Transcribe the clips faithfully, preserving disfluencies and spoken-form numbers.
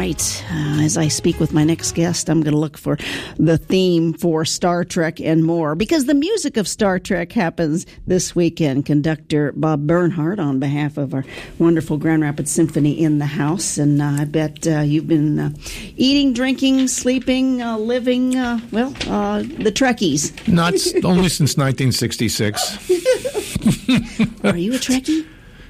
tonight. Uh, as I speak with my next guest, I'm going to look for the theme for Star Trek and more, because the music of Star Trek happens this weekend. Conductor Bob Bernhardt, on behalf of our wonderful Grand Rapids Symphony in the house, and uh, I bet uh, you've been uh, eating, drinking, sleeping, uh, living, uh, well, uh, the Trekkies. Not only since nineteen sixty-six. Are you a Trekkie?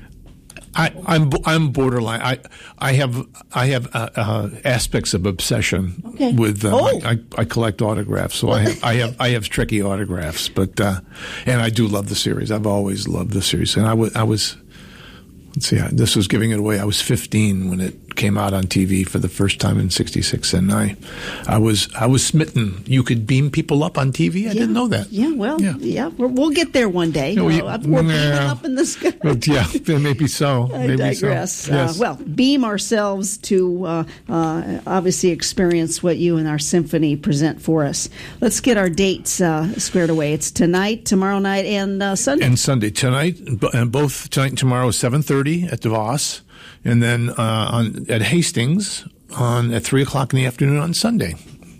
I, I'm I'm borderline. I I have I have uh, uh, aspects of obsession okay. with. Uh, oh. I, I collect autographs, so I have I have I have Trekkie autographs. But uh, and I do love the series. I've always loved the series, and I was I was. Let's see. This was giving it away. I was fifteen when it came out on T V for the first time in sixty-six, and I, I was I was smitten. You could beam people up on T V. I yeah. didn't know that. Yeah, well, yeah, yeah we're, we'll get there one day. Yeah, we, uh, we're beaming yeah. up in the sky. But yeah, maybe so. I maybe digress. So. Yes. Uh, well, beam ourselves to uh, uh, obviously experience what you and our symphony present for us. Let's get our dates uh, squared away. It's tonight, tomorrow night, and uh, Sunday. And Sunday tonight, and both tonight and tomorrow, seven thirty at DeVos. And then uh, on at Hastings on at three o'clock in the afternoon on Sunday.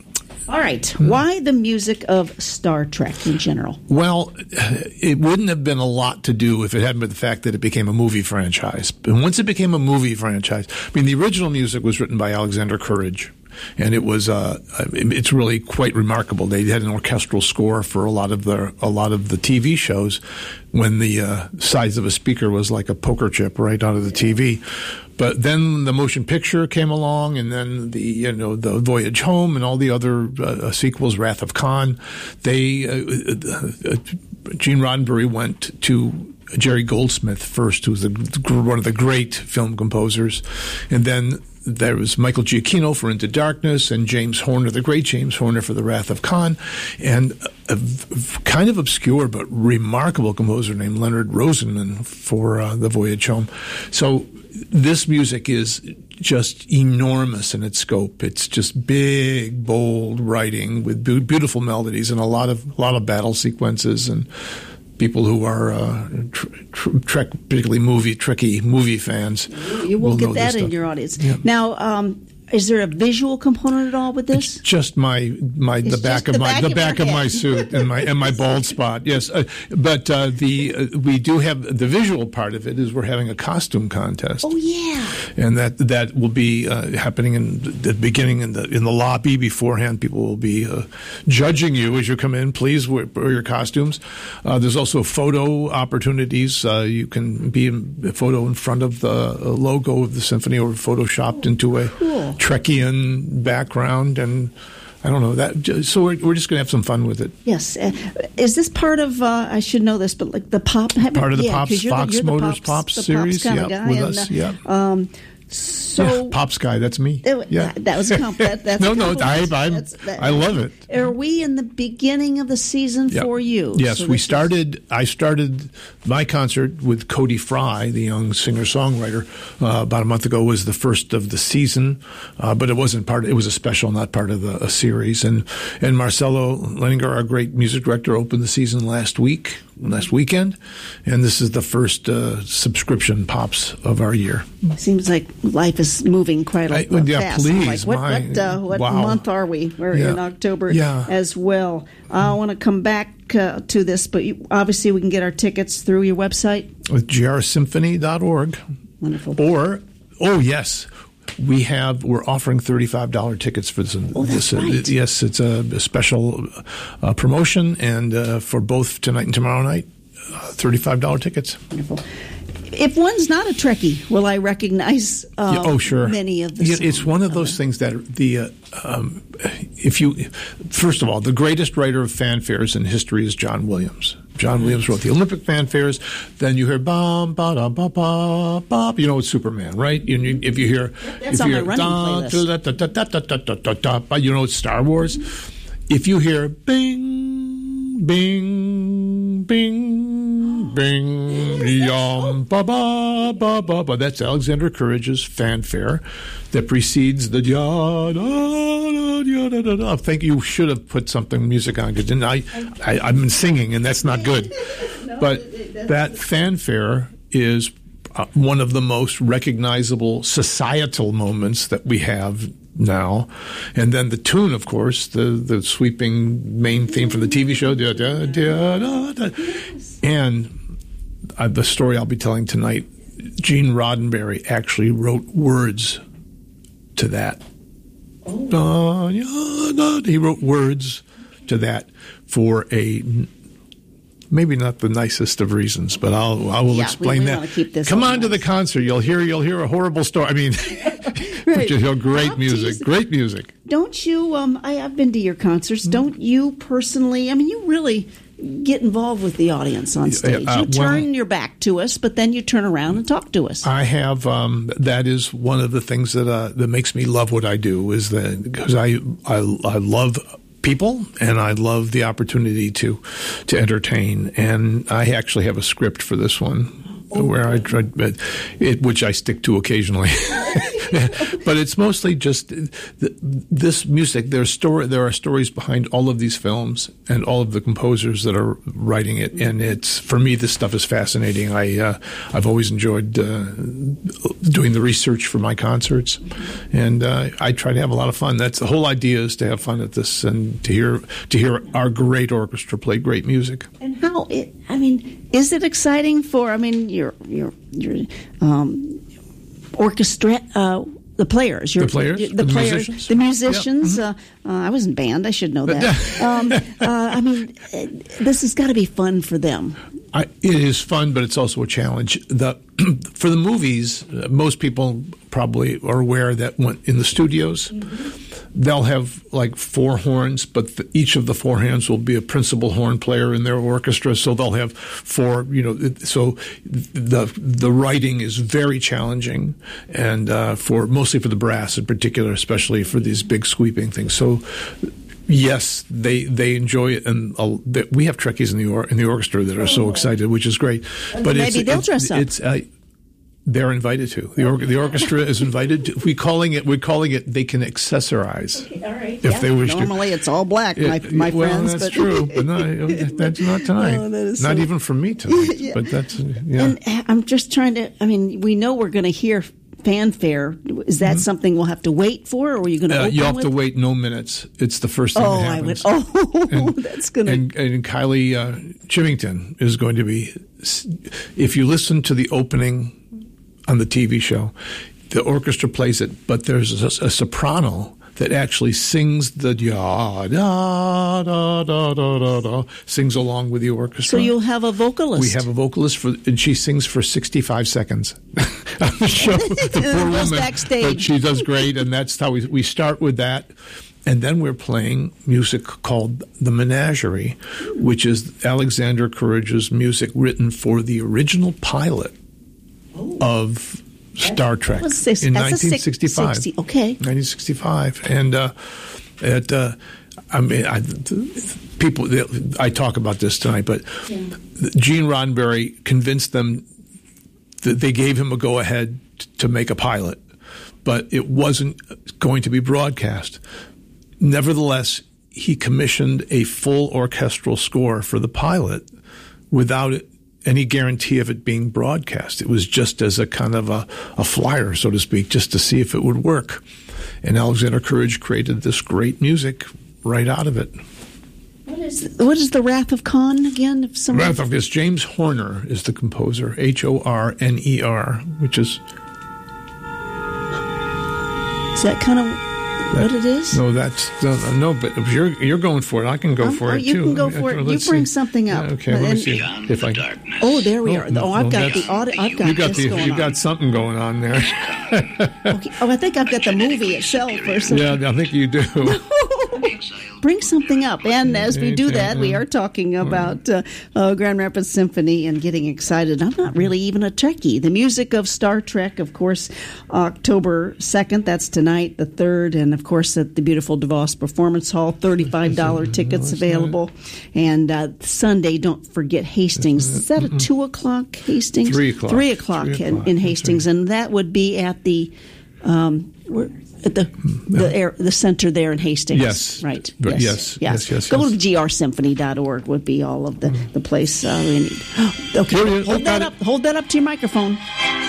All right. Why the music of Star Trek in general? Well, it wouldn't have been a lot to do if it hadn't been the fact that it became a movie franchise. And once it became a movie franchise, I mean, the original music was written by Alexander Courage. And it was uh, it's really quite remarkable. They had an orchestral score for a lot of the a lot of the T V shows when the uh, size of a speaker was like a poker chip right onto the T V. But then the motion picture came along, and then the you know the Voyage Home and all the other uh, sequels, Wrath of Khan. They uh, uh, Gene Roddenberry went to Jerry Goldsmith first, who was the, one of the great film composers, and then there was Michael Giacchino for Into Darkness, and James Horner, the great James Horner, for The Wrath of Khan, and a, a kind of obscure but remarkable composer named Leonard Rosenman for uh, The Voyage Home. So this music is just enormous in its scope. It's just big, bold writing with be- beautiful melodies and a lot of a lot of battle sequences, and people who are uh, tr- tr- Trek, particularly movie, Trekkie movie fans. You will, will get know that in stuff. your audience. Yeah. Now, um, is there a visual component at all with this? It's just my my It's the back just of the my back the of back your of my head. suit and my and my bald spot. Yes, uh, but uh, the uh, we do have the visual part of it is we're having a costume contest. Oh yeah, and that that will be uh, happening in the beginning in the in the lobby beforehand. People will be uh, judging you as you come in. Please wear, wear your costumes. Uh, there's also photo opportunities. Uh, you can be in a photo in front of the logo of the symphony, or photoshopped into a cool. Trekkian background, and I don't know that. So we're, we're just going to have some fun with it. Yes. Uh, is this part of? Uh, I should know this, but like the pop part of the yeah, Pops you're Fox the, you're the Motors Pops, Pops the series, Pops yeah, kind of guy, with and, us, uh, yeah. Um, so yeah, Pops guy, that's me. It, yeah, that, that was a comp. That, that's no, a no, I, compliment. I, That's- that- I love it. Are we in the beginning of the season Yep. for you? Yes, So we this is- started. I started my concert with Cody Fry, the young singer-songwriter, uh, about a month ago. Was the first of the season, uh, but it wasn't part. It was a special, not part of the a series. And and Marcelo Leninger, our great music director, opened the season last week, last weekend, and this is the first uh, subscription Pops of our year. Seems like life is moving quite a I- lot yeah, fast. I'm please, like, what my- what, uh, what wow. month are we? We're Yeah. in October Yeah. as well. I want to come back uh, to this, but you, obviously we can get our tickets through your website. With g r symphony dot org. Wonderful. Or, oh yes, we have. We're offering thirty-five dollars tickets for this. Oh, that's this, uh, right. Yes, it's a, a special uh, promotion, and uh, for both tonight and tomorrow night, uh, thirty-five dollars tickets. Wonderful. If one's not a Trekkie, will I recognize uh, Yeah, oh, sure. many of the Yeah, songs? it's one of those things that the uh, um, if you first of all, the greatest writer of fanfares in history is John Williams. John Williams wrote the Olympic fanfares. Then you hear bum ba da ba ba ba. You know it's Superman, right? You, you, if you hear, That's if on you my hear running da, playlist. da, da, da, da, da, da, da, da, da, you know it's Star Wars. If you hear bing, bing, bing, bing, yum, ba ba ba ba ba, that's Alexander Courage's fanfare that precedes the da da da da da da. I think you should have put something music on, because I, I I've been singing and that's not good. But that fanfare is uh, one of the most recognizable societal moments that we have now. And then the tune, of course, the, the sweeping main theme from the T V show. Da, da, da, da, da. And uh, the story I'll be telling tonight, Gene Roddenberry actually wrote words to that. Oh. Da, da, da. He wrote words to that for a... maybe not the nicest of reasons, but I'll I will yeah, explain we, we that. Want to keep this Come on nice. to the concert. You'll hear you'll hear a horrible story. I mean, right. you'll hear great I'm music. teasing. Great music. Don't you? Um, I, I've been to your concerts. Don't you personally? I mean, you really get involved with the audience on stage. Uh, you turn well, your back to us, but then you turn around and talk to us. I have. Um, that is one of the things that uh, that makes me love what I do. Is that because I I I love people, and I love the opportunity to to entertain. And I actually have a script for this one, oh, where I tried, it, which I stick to occasionally. But it's mostly just this music. There's story. There are stories behind all of these films and all of the composers that are writing it. And it's for me, this stuff is fascinating. I uh, I've always enjoyed uh, doing the research for my concerts, and uh, I try to have a lot of fun. That's the whole idea, is to have fun at this and to hear to hear our great orchestra play great music. And how? It, I mean, is it exciting for? I mean, your your your um, orchestra. Uh, The players, your, the players, the, the players, musicians, the musicians. Yeah. Mm-hmm. uh, uh, I was in band; I should know that. um, uh, I mean, this has got to be fun for them. I, it is fun, but it's also a challenge. The for the movies, uh, most people probably are aware that when in the studios, mm-hmm. they'll have like four horns, but the, each of the four hands will be a principal horn player in their orchestra. So they'll have four. You know, so the the writing is very challenging, and uh, for mostly for the brass in particular, especially for these big sweeping things. So. Yes, they they enjoy it, and uh, we have Trekkies in the or, in the orchestra that are so excited, which is great. But maybe it's, they'll it's, dress up. It's uh, they're invited to the or, the orchestra is invited. To, we calling it we're calling it. They can accessorize okay, all right. if yeah. they wish Normally to. Normally, it's all black, my it, my well, friends. that's but true, but no, that's not tonight. No, that is not so... even for me tonight. yeah. But that's yeah. And I'm just trying to. I mean, we know we're going to hear fanfare. Is that mm-hmm. something we'll have to wait for, or are you going to? Uh, open you have with? to wait no minutes. It's the first thing oh, that happens. I would. Oh, and, that's going to. And, and Kylie uh, Chivington is going to be. If you listen to the opening on the T V show, the orchestra plays it, but there's a, a soprano that actually sings the da da da da da da da, sings along with the orchestra. So you'll have a vocalist. We have a vocalist for, and she sings for sixty-five seconds on the show. The poor woman, backstage. But she does great, and that's how we we start with that. And then we're playing music called The Menagerie, which is Alexander Courrege's music written for the original pilot oh. of Star Trek six, in nineteen sixty-five. sixty, okay, nineteen sixty-five, and uh, it. Uh, I mean, I, people. I talk about this tonight, but yeah. Gene Roddenberry convinced them that they gave him a go-ahead to make a pilot, but it wasn't going to be broadcast. Nevertheless, he commissioned a full orchestral score for the pilot without it. Any guarantee of it being broadcast. It was just as a kind of a, a flyer, so to speak, just to see if it would work. And Alexander Courrege created this great music right out of it. What is what is the Wrath of Khan again? If someone... Wrath of this James Horner is the composer, H O R N E R, which is. Is that kind of that, what it is? No, that's no, no. But if you're you're going for it, I can go um, for oh, it you too. You can go for it. Let's you bring see. something up. Yeah, okay, let and, me see if I. Darkness. Oh, there we are. Oh, no, oh, I've no, got the audio. I've got, you got this the, going you on. got something going on there. Okay. Oh, I think I've got the movie itself or something. Yeah, I think you do. Bring something up. And as we do that, we are talking about uh, uh, Grand Rapids Symphony and getting excited. I'm not really even a Trekkie. The music of Star Trek, of course, October second. That's tonight, the third. And, of course, at the beautiful DeVos Performance Hall, thirty-five dollars tickets available. And uh, Sunday, don't forget Hastings. Is that a two o'clock Hastings? Three o'clock. Three o'clock, Three in, o'clock. in Hastings. And that would be at the... Um, where, At the the air, the center there in Hastings. Yes. Right. Yes. Yes. Yes. Yes. yes Go yes. to g r symphony dot org would be all of the, the place uh, we need. Okay. Here, here, Hold that got up. Hold that up to your microphone.